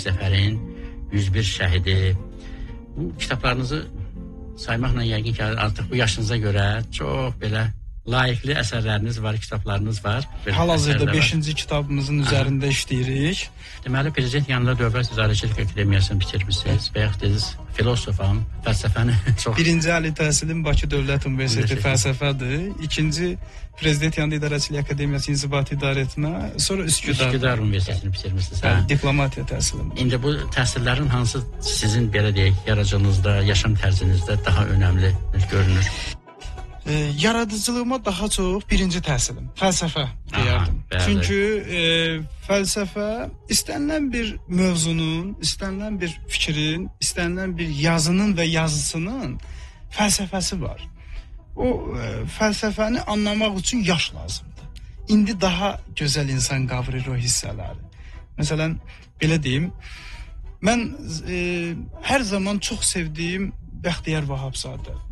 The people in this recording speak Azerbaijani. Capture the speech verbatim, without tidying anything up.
Zəfərin yüz bir şəhidi. Bu kitablarınızı saymaqla yəqin ki, artıq bu yaşınıza görə çox belə layiqli əsərləriniz var, kitablarınız var. Hal-hazırda beşinci kitabımızın üzərində işləyirik. Deməli, Prezident yanında Dövlət İdarəçilik Akademiyasını bitirmişsiniz və yaxud dediniz, filosofam, fəlsəfəni çox... Birinci ali təhsilim Bakı Dövlət Universiteti fəlsəfədir. İkinci, Prezident yanında İdarəçilik Akademiyası İnzibati İdarəetmə, sonra Üsküdar. Üsküdar Universitetini bitirmişsiniz. Hə, diplomatiya təhsilim. İndi bu təhsillərin hansı sizin, belə deyək, yaradıcılığınızda, yaşam tərzinizdə daha önəmli görünür? E, yaradıcılığıma daha çox birinci təhsilim, fəlsəfə deyərdim. Aha, çünki e, fəlsəfə istənilən bir mövzunun, istənilən bir fikrin, istənilən bir yazının və yazısının fəlsəfəsi var. O e, fəlsəfəni anlamaq üçün yaş lazımdır. İndi daha gözəl insan qavrayır o hissələri. Məsələn, belə deyim, mən e, hər zaman çox sevdiyim Bəxtiyar Vahabzadə.